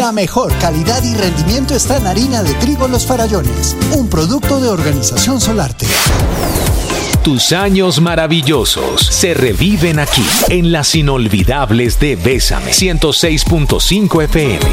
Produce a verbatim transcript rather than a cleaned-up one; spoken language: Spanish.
La mejor calidad y rendimiento está en harina de trigo Los Farallones, un producto de Organización Solarte. Tus años maravillosos se reviven aquí, en las inolvidables de Bésame, ciento seis punto cinco F M.